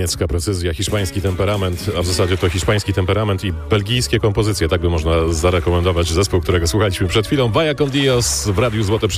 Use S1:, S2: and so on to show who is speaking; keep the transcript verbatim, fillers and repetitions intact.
S1: niemiecka precyzja, hiszpański temperament, a w zasadzie to hiszpański temperament i belgijskie kompozycje. Tak by można zarekomendować zespół, którego słuchaliśmy przed chwilą. Vaya con Dios w Radiu Złote